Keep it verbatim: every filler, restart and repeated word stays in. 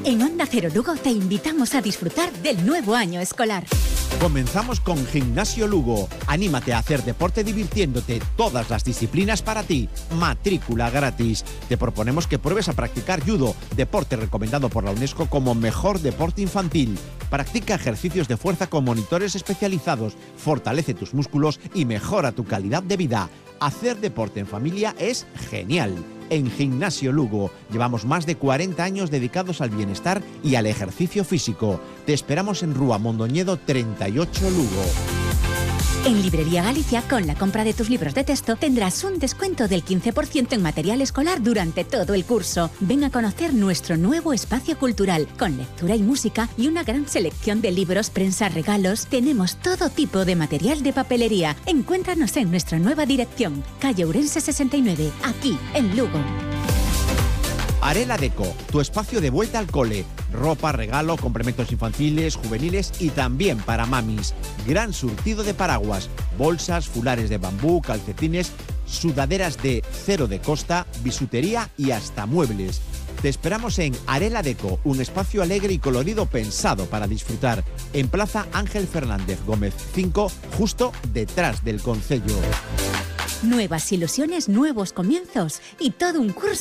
En Onda Cero Lugo te invitamos a disfrutar del nuevo año escolar. Comenzamos con Gimnasio Lugo. Anímate a hacer deporte divirtiéndote. Todas las disciplinas para ti. Matrícula gratis. Te proponemos que pruebes a practicar judo, deporte recomendado por la UNESCO como mejor deporte infantil. Practica ejercicios de fuerza con monitores especializados. Fortalece tus músculos y mejora tu calidad de vida. Hacer deporte en familia es genial. En Gimnasio Lugo llevamos más de cuarenta años dedicados al bienestar y al ejercicio físico. Te esperamos en Rúa Mondoñedo treinta y ocho Lugo. En Librería Galicia, con la compra de tus libros de texto, tendrás un descuento del quince por ciento en material escolar durante todo el curso. Ven a conocer nuestro nuevo espacio cultural, con lectura y música y una gran selección de libros, prensa, regalos. Tenemos todo tipo de material de papelería. Encuéntranos en nuestra nueva dirección, calle Ourense sesenta y nueve, aquí en Lugo. Arela Deco, tu espacio de vuelta al cole. Ropa, regalo, complementos infantiles, juveniles y también para mamis. Gran surtido de paraguas, bolsas, fulares de bambú, calcetines, sudaderas de cero de costa, bisutería y hasta muebles. Te esperamos en Arela Deco, un espacio alegre y colorido pensado para disfrutar. En Plaza Ángel Fernández Gómez cinco, justo detrás del concello. Nuevas ilusiones, nuevos comienzos y todo un curso